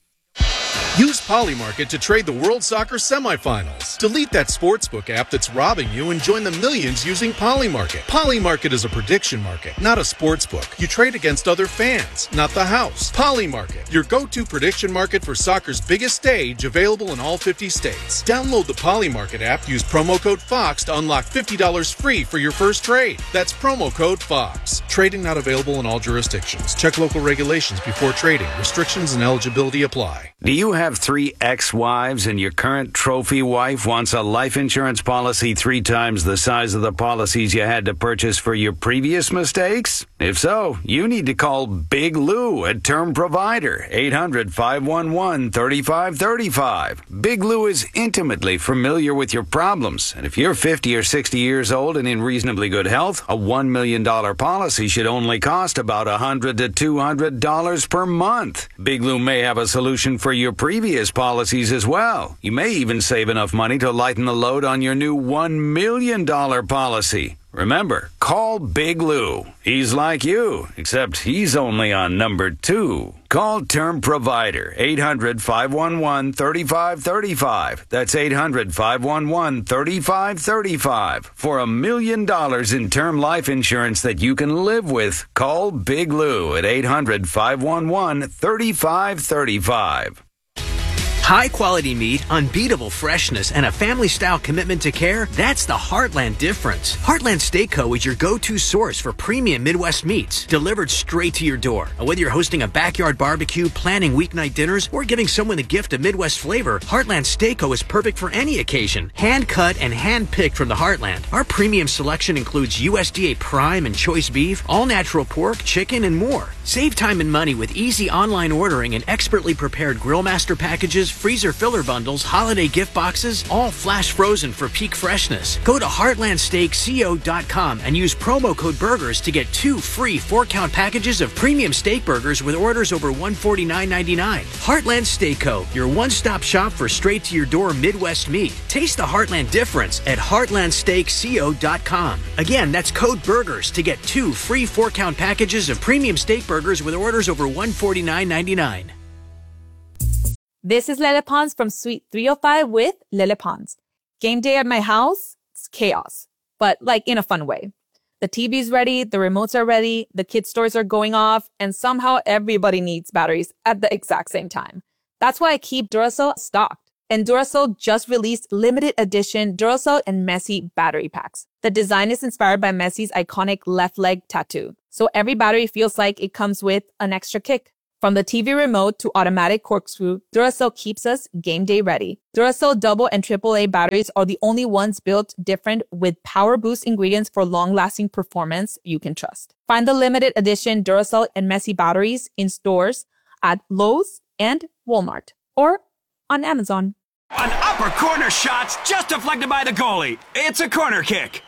Use Polymarket to trade the World Soccer semifinals. Delete that sportsbook app that's robbing you and join the millions using Polymarket. Polymarket is a prediction market, not a sportsbook. You trade against other fans, not the house. Polymarket, your go-to prediction market for soccer's biggest stage, available in all fifty states. Download the Polymarket app, use promo code FOX to unlock fifty dollars free for your first trade. That's promo code FOX. Trading not available in all jurisdictions. Check local regulations before trading. Restrictions and eligibility apply. Do you have three ex-wives and your current trophy wife wants a life insurance policy three times the size of the policies you had to purchase for your previous mistakes? If so, you need to call Big Lou at Term Provider, eight hundred, five one one, three five three five. Big Lou is intimately familiar with your problems, and if you're fifty or sixty years old and in reasonably good health, a one million dollars policy should only cost about one hundred to two hundred dollars per month. Big Lou may have a solution for your previous policies as well. You may even save enough money to lighten the load on your new one million dollars policy. Remember, call Big Lou. He's like you, except he's only on number two. Call Term Provider, eight hundred, five one one, three five three five. That's eight hundred, five one one, three five three five. For a million dollars in term life insurance that you can live with, call Big Lou at eight hundred, five one one, three five three five. High-quality meat, unbeatable freshness, and a family-style commitment to care, that's the Heartland difference. Heartland Steak Co. is your go-to source for premium Midwest meats, delivered straight to your door. And whether you're hosting a backyard barbecue, planning weeknight dinners, or giving someone a gift of Midwest flavor, Heartland Steak Co. is perfect for any occasion. Hand-cut and hand-picked from the Heartland. Our premium selection includes U S D A prime and choice beef, all-natural pork, chicken, and more. Save time and money with easy online ordering and expertly prepared Grill Master packages freezer filler bundles, holiday gift boxes, all flash frozen for peak freshness. Go to heartland steak co dot com and use promo code BURGERS to get two free four-count packages of premium steak burgers with orders over one hundred forty-nine ninety-nine. Heartland Steak Co., your one-stop shop for straight-to-your-door Midwest meat. Taste the Heartland difference at heartland steak co dot com. Again, that's code BURGERS to get two free four-count packages of premium steak burgers with orders over one hundred forty-nine ninety-nine. This is Lele Pons from Suite three oh five with Lele Pons. Game day at my house, it's chaos, but like in a fun way. The T V's ready, the remotes are ready, the kids' toys are going off, and somehow everybody needs batteries at the exact same time. That's why I keep Duracell stocked. And Duracell just released limited edition Duracell and Messi battery packs. The design is inspired by Messi's iconic left leg tattoo, so every battery feels like it comes with an extra kick. From the T V remote to automatic corkscrew, Duracell keeps us game day ready. Duracell double and triple A batteries are the only ones built different with power boost ingredients for long-lasting performance you can trust. Find the limited edition Duracell and Messi batteries in stores at Lowe's and Walmart or on Amazon. An upper corner shot's just deflected by the goalie. It's a corner kick.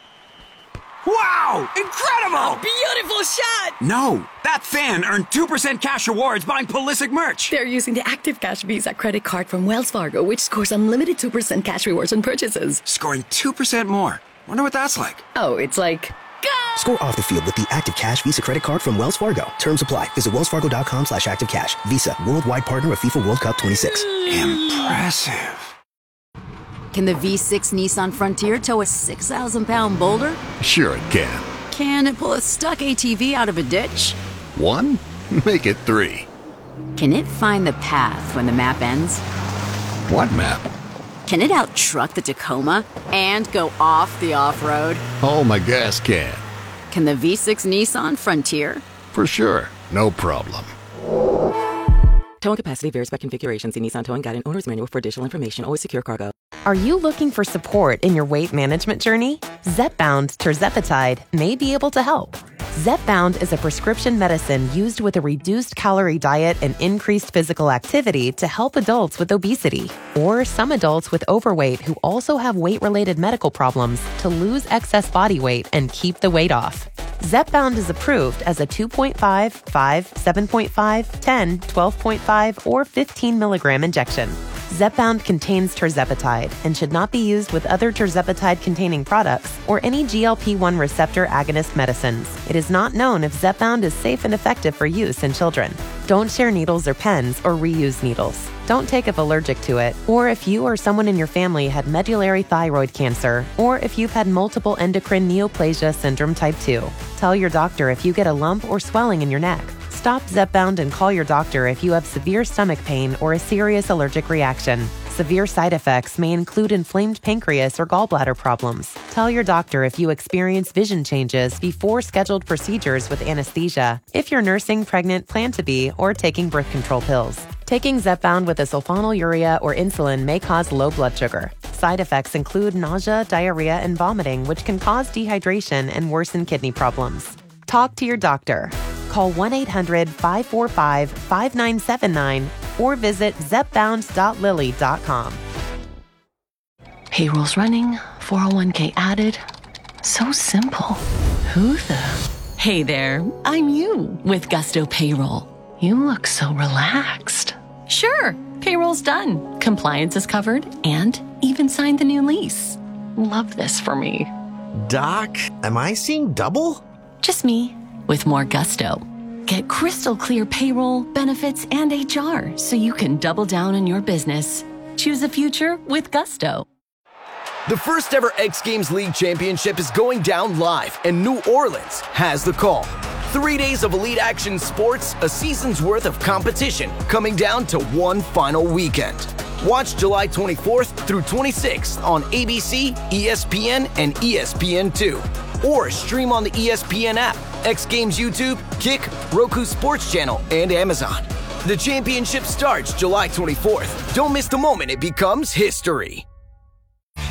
Wow! Incredible! A beautiful shot! No, that fan earned two percent cash rewards buying Pulisic merch. They're using the Active Cash Visa credit card from Wells Fargo, which scores unlimited two percent cash rewards on purchases. Scoring two percent more. Wonder what that's like. Oh, it's like... Score off the field with the Active Cash Visa credit card from Wells Fargo. Terms apply. Visit wellsfargo.com slash active cash. Visa, worldwide partner of FIFA World Cup twenty-six. Impressive. Can the V six Nissan Frontier tow a six thousand pound boulder? Sure it can. Can it pull a stuck A T V out of a ditch? One? Make it three. Can it find the path when the map ends? What map? Can it out-truck the Tacoma and go off the off-road? Oh, my gas can. Can the V six Nissan Frontier? For sure. No problem. Towing capacity varies by configuration. See Nissan Towing Guide and Owner's Manual for additional information. Always secure cargo. Are you looking for support in your weight management journey? Zepbound Tirzepatide may be able to help. Zepbound is a prescription medicine used with a reduced calorie diet and increased physical activity to help adults with obesity or some adults with overweight who also have weight-related medical problems to lose excess body weight and keep the weight off. Zepbound is approved as a two point five, five, seven point five, ten, twelve point five, or fifteen milligram injection. Zepbound contains tirzepatide and should not be used with other tirzepatide-containing products or any G L P one receptor agonist medicines. It is not known if Zepbound is safe and effective for use in children. Don't share needles or pens or reuse needles. Don't take if allergic to it, or if you or someone in your family had medullary thyroid cancer, or if you've had multiple endocrine neoplasia syndrome type two. Tell your doctor if you get a lump or swelling in your neck. Stop Zepbound and call your doctor if you have severe stomach pain or a serious allergic reaction. Severe side effects may include inflamed pancreas or gallbladder problems. Tell your doctor if you experience vision changes before scheduled procedures with anesthesia, if you're nursing, pregnant, plan to be, or taking birth control pills. Taking Zepbound with a sulfonylurea or insulin may cause low blood sugar. Side effects include nausea, diarrhea, and vomiting, which can cause dehydration and worsen kidney problems. Talk to your doctor. Call one eight hundred, five four five, five nine seven nine or visit zepbound dot lilly dot com. Payroll's running, four oh one k added. So simple. Who the? Hey there, I'm you with Gusto Payroll. You look so relaxed. Sure, payroll's done. Compliance is covered and even signed the new lease. Love this for me. Doc, am I seeing double? Just me with more gusto. Get crystal clear payroll, benefits, and H R so you can double down on your business. Choose a future with Gusto. The first ever X Games League Championship is going down live, and New Orleans has the call. Three days of elite action sports, a season's worth of competition, coming down to one final weekend. Watch July twenty-fourth through twenty-sixth on A B C, E S P N, and E S P N two. Or stream on the E S P N app, X Games YouTube, Kick, Roku Sports Channel, and Amazon. The championship starts July twenty-fourth. Don't miss the moment it becomes history.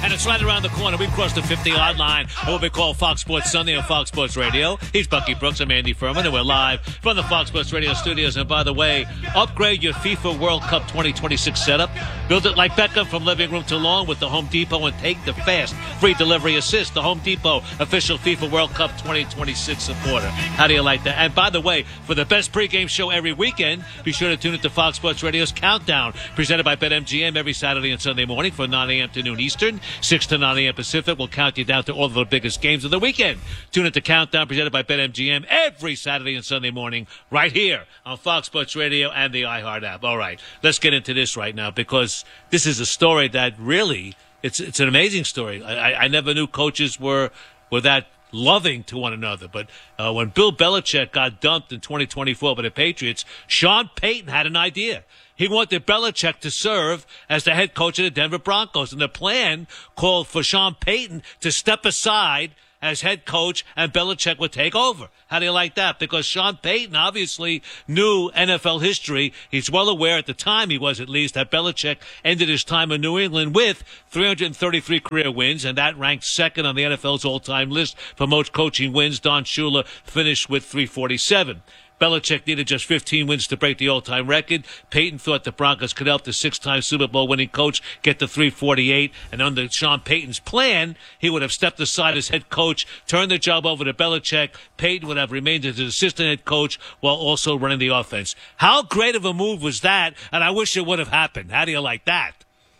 and it's right around the corner. We've crossed the fifty-yard line of what we call Fox Sports Sunday on Fox Sports Radio. He's Bucky Brooks. I'm Andy Furman, and we're live from the Fox Sports Radio studios. And by the way, upgrade your FIFA World Cup twenty twenty-six setup. Build it like Beckham from living room to lawn with the Home Depot, and take the fast free delivery assist. The Home Depot official FIFA World Cup twenty twenty-six supporter. How do you like that? And by the way, for the best pregame show every weekend, be sure to tune into Fox Sports Radio's Countdown, presented by BetMGM every Saturday and Sunday morning from nine a.m. to noon Eastern, six to nine a.m. Pacific. We'll count you down to all of the biggest games of the weekend. Tune into Countdown, presented by BetMGM every Saturday and Sunday morning, right here on Fox Sports Radio and the iHeart app. All right, let's get into this right now, because this is a story that really, it's it's an amazing story. I, I never knew coaches were were that loving to one another. But uh, when Bill Belichick got dumped in twenty twenty-four by the Patriots, Sean Payton had an idea. He wanted Belichick to serve as the head coach of the Denver Broncos, and the plan called for Sean Payton to step aside as head coach, and Belichick would take over. How do you like that? Because Sean Payton obviously knew N F L history. He's well aware, at the time he was at least, that Belichick ended his time in New England with three hundred thirty-three career wins, and that ranked second on the N F L's all-time list for most coaching wins. Don Shula finished with three forty-seven. Belichick needed just fifteen wins to break the all-time record. Payton thought the Broncos could help the six-time Super Bowl winning coach get to three forty-eight. And under Sean Payton's plan, he would have stepped aside as head coach, turned the job over to Belichick. Payton would have remained as assistant head coach while also running the offense. How great of a move was that? And I wish it would have happened. How do you like that?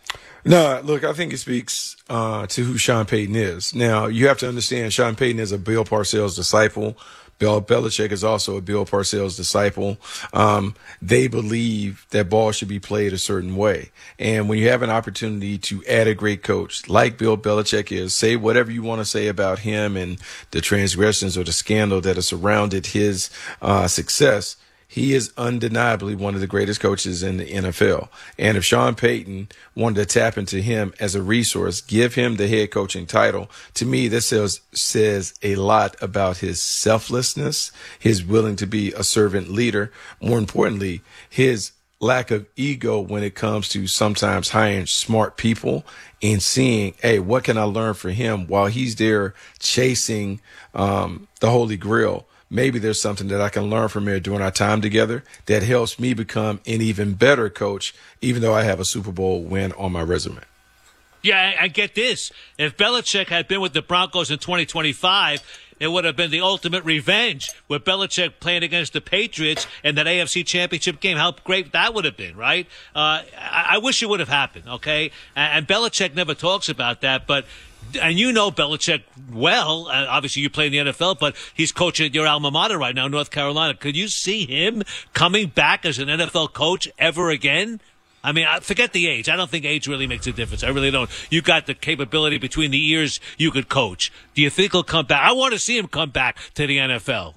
No, look, I think it speaks uh, to who Sean Payton is. Now, you have to understand, Sean Payton is a Bill Parcells disciple. Bill Belichick is also a Bill Parcells disciple. Um, they believe that ball should be played a certain way. And when you have an opportunity to add a great coach like Bill Belichick is, say whatever you want to say about him and the transgressions or the scandal that has surrounded his uh, success, he is undeniably one of the greatest coaches in the N F L. And if Sean Payton wanted to tap into him as a resource, give him the head coaching title, to me, this says, says a lot about his selflessness, his willing to be a servant leader. More importantly, his lack of ego when it comes to sometimes hiring smart people and seeing, hey, what can I learn from him while he's there chasing um, the Holy Grail? Maybe there's something that I can learn from here during our time together that helps me become an even better coach, even though I have a Super Bowl win on my resume. Yeah, I get this. If Belichick had been with the Broncos in twenty twenty-five, it would have been the ultimate revenge with Belichick playing against the Patriots in that A F C Championship game. How great that would have been, right? Uh, I, I wish it would have happened, okay? And, and Belichick never talks about that, but and you know Belichick well. Uh, obviously, you play in the N F L, but he's coaching at your alma mater right now, North Carolina. Could you see him coming back as an N F L coach ever again? I mean, forget the age. I don't think age really makes a difference. I really don't. You got the capability between the ears. You could coach. Do you think he'll come back? I want to see him come back to the N F L.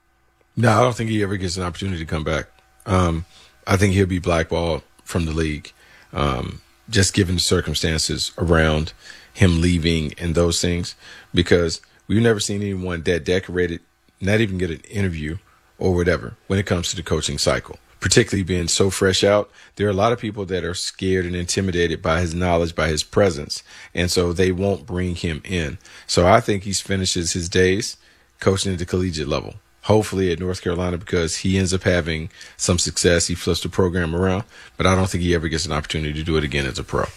No, I don't think he ever gets an opportunity to come back. Um, I think he'll be blackballed from the league, um, just given the circumstances around him leaving and those things, because we've never seen anyone that decorated, not even get an interview or whatever when it comes to the coaching cycle, particularly being so fresh out. There are a lot of people that are scared and intimidated by his knowledge, by his presence, and so they won't bring him in. So I think he finishes his days coaching at the collegiate level, hopefully at North Carolina, because he ends up having some success. He flips the program around, but I don't think he ever gets an opportunity to do it again as a pro.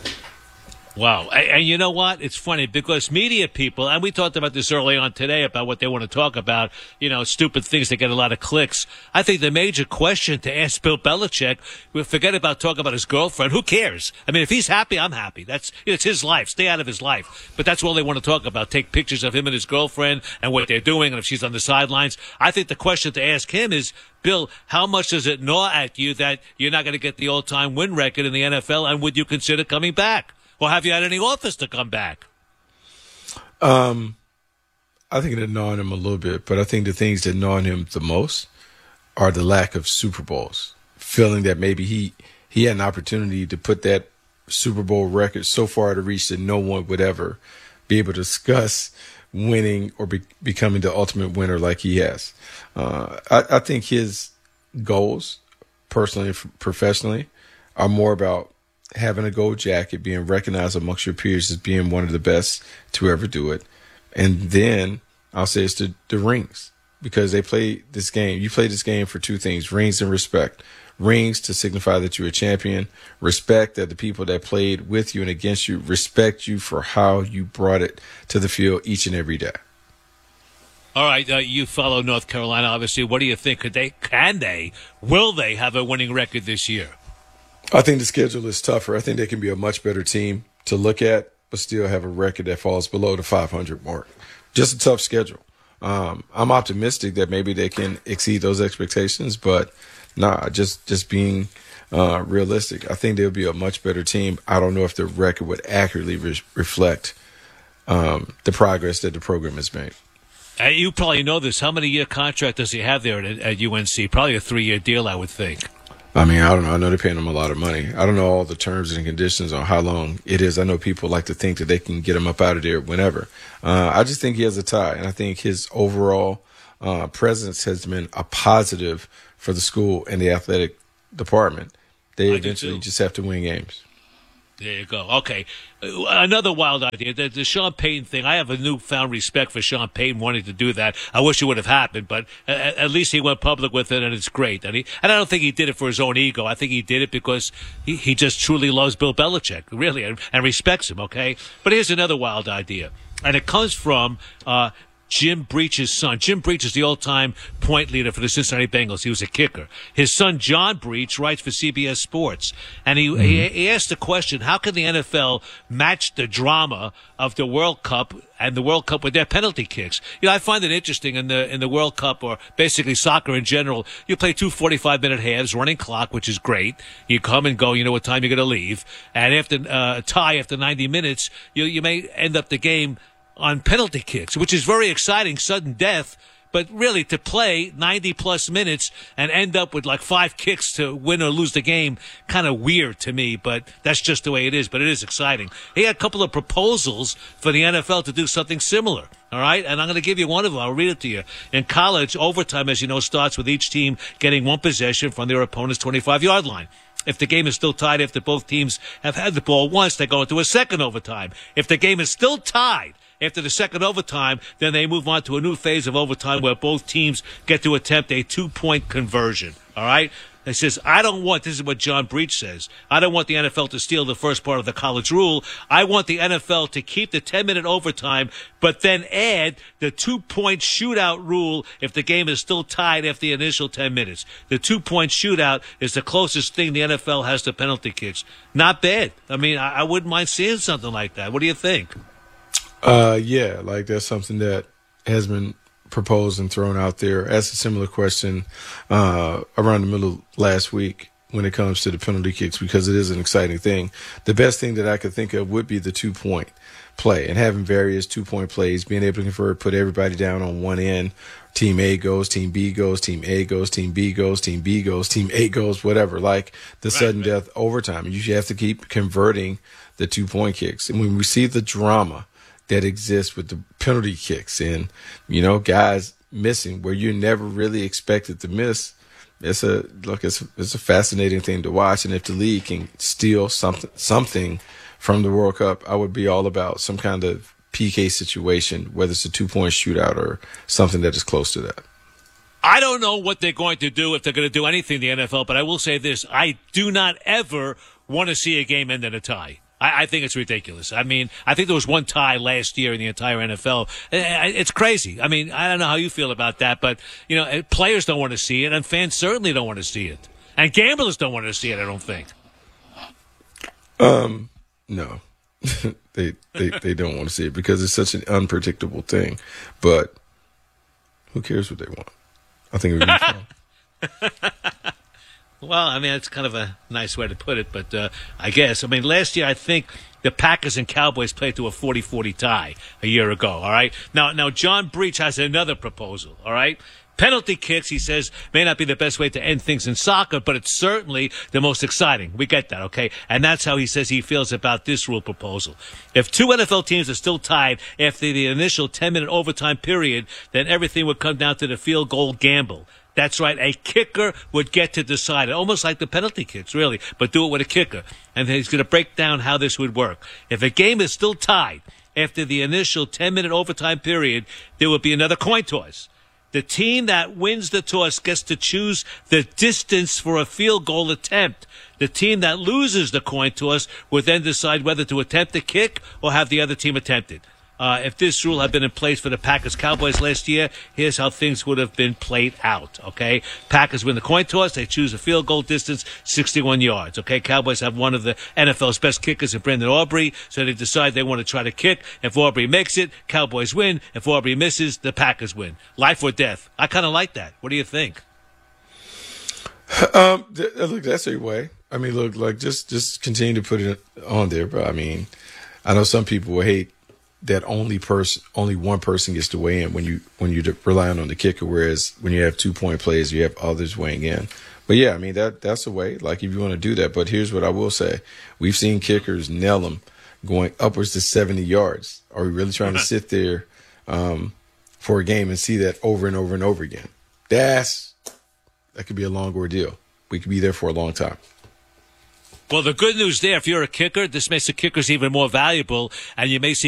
Wow. And, and you know what? It's funny because media people, and we talked about this early on today about what they want to talk about, you know, stupid things that get a lot of clicks. I think the major question to ask Bill Belichick, we forget about talking about his girlfriend. Who cares? I mean, if he's happy, I'm happy. That's, it's his life. Stay out of his life. But that's all they want to talk about. Take pictures of him and his girlfriend and what they're doing and if she's on the sidelines. I think the question to ask him is, Bill, how much does it gnaw at you that you're not going to get the all-time win record in the N F L, and would you consider coming back? Or have you had any offers to come back? Um, I think it gnawed him a little bit, but I think the things that gnaw him the most are the lack of Super Bowls. Feeling that maybe he, he had an opportunity to put that Super Bowl record so far to reach that no one would ever be able to discuss winning or be, becoming the ultimate winner like he has. Uh, I, I think his goals, personally and professionally, are more about having a gold jacket, being recognized amongst your peers as being one of the best to ever do it. And then I'll say it's the, the rings, because they play this game. You play this game for two things: rings and respect. Rings to signify that you're a champion. Respect that the people that played with you and against you respect you for how you brought it to the field each and every day. All right, uh, you follow North Carolina, obviously. What do you think? Could they, can they, will they have a winning record this year? I think the schedule is tougher. I think they can be a much better team to look at, but still have a record that falls below the five hundred mark. Just a tough schedule. Um, I'm optimistic that maybe they can exceed those expectations, but nah, just just being uh, realistic, I think they'll be a much better team. I don't know if the record would accurately re- reflect um, the progress that the program has made. Uh, you probably know this. How many year contract does he have there at, at U N C? Probably a three-year deal, I would think. I mean, I don't know. I know they're paying him a lot of money. I don't know all the terms and conditions on how long it is. I know people like to think that they can get him up out of there whenever. Uh, I just think he has a tie, and I think his overall uh, presence has been a positive for the school and the athletic department. They I eventually just have to win games. There you go. Okay. Uh, Another wild idea, the, the Sean Payton thing. I have a newfound respect for Sean Payton wanting to do that. I wish it would have happened, but at, at least he went public with it, and it's great. And, he, and I don't think he did it for his own ego. I think he did it because he, he just truly loves Bill Belichick, really, and, and respects him, okay? But here's another wild idea, and it comes from uh, Jim Breach's son. Jim Breach is the all-time point leader for the Cincinnati Bengals. He was a kicker. His son, John Breach, writes for C B S Sports. And he, mm-hmm. he, he asked the question, how can the N F L match the drama of the World Cup and the World Cup with their penalty kicks? You know, I find it interesting in the in the World Cup, or basically soccer in general, you play two forty-five minute halves, running clock, which is great. You come and go, you know what time you're going to leave. And after uh, a tie after ninety minutes, you, you may end up the game on penalty kicks, which is very exciting, sudden death, but really to play ninety plus minutes and end up with like five kicks to win or lose the game, kind of weird to me, but that's just the way it is, but it is exciting. He had a couple of proposals for the N F L to do something similar, all right? And I'm going to give you one of them. I'll read it to you. In college, overtime, as you know, starts with each team getting one possession from their opponent's twenty-five yard line. If the game is still tied after both teams have had the ball once, they go into a second overtime. If the game is still tied after the second overtime, then they move on to a new phase of overtime where both teams get to attempt a two-point conversion. All right? It says, I don't want, this is what John Breach says, I don't want the N F L to steal the first part of the college rule. I want the N F L to keep the ten-minute overtime, but then add the two-point shootout rule if the game is still tied after the initial ten minutes. The two-point shootout is the closest thing the N F L has to penalty kicks. Not bad. I mean, I, I wouldn't mind seeing something like that. What do you think? Uh, yeah, like that's something that has been proposed and thrown out there. Asked a similar question uh, around the middle of last week when it comes to the penalty kicks, because it is an exciting thing. The best thing that I could think of would be the two-point play and having various two-point plays, being able to convert, put everybody down on one end. Team A goes, Team B goes, Team A goes, Team B goes, Team B goes, Team A goes, whatever, like the right, sudden right. death overtime. You have to keep converting the two-point kicks. And when we see the drama that exists with the penalty kicks and, you know, guys missing where you never really expected to miss, it's a look, it's, it's a fascinating thing to watch. And if the league can steal something, something from the World Cup, I would be all about some kind of P K situation, whether it's a two-point shootout or something that is close to that. I don't know what they're going to do, if they're going to do anything in the N F L, but I will say this. I do not ever want to see a game end in a tie. I think it's ridiculous. I mean, I think there was one tie last year in the entire N F L. It's crazy. I mean, I don't know how you feel about that, but, you know, players don't want to see it, and fans certainly don't want to see it. And gamblers don't want to see it, I don't think. Um, no. they, they they don't want to see it because it's such an unpredictable thing. But who cares what they want? I think it would be fun. Well, I mean, that's kind of a nice way to put it, but uh, I guess. I mean, last year I think the Packers and Cowboys played to a forty forty tie a year ago, all right? Now, now John Breach has another proposal, all right? Penalty kicks, he says, may not be the best way to end things in soccer, but it's certainly the most exciting. We get that, okay? And that's how he says he feels about this rule proposal. If two N F L teams are still tied after the initial ten-minute overtime period, then everything would come down to the field goal gamble. That's right. A kicker would get to decide it, almost like the penalty kicks, really, but do it with a kicker. And he's going to break down how this would work. If a game is still tied after the initial ten-minute overtime period, there would be another coin toss. The team that wins the toss gets to choose the distance for a field goal attempt. The team that loses the coin toss would then decide whether to attempt the kick or have the other team attempt it. Uh, if this rule had been in place for the Packers-Cowboys last year, here's how things would have been played out, okay? Packers win the coin toss. They choose a field goal distance, sixty-one yards, okay? Cowboys have one of the N F L's best kickers in Brendan Aubrey, so they decide they want to try to kick. If Aubrey makes it, Cowboys win. If Aubrey misses, the Packers win. Life or death. I kind of like that. What do you think? Um, th- look, that's a way. I mean, look, like just just continue to put it on there, bro. I mean, I know some people will hate that only person, only one person gets to weigh in when you when you're relying on the kicker. Whereas when you have two point plays, you have others weighing in. But yeah, I mean that that's a way. Like if you want to do that. But here's what I will say: we've seen kickers nail them going upwards to seventy yards. Are we really trying to sit there um, for a game and see that over and over and over again? That's that could be a long ordeal. We could be there for a long time. Well, the good news there, if you're a kicker, this makes the kickers even more valuable, and you may see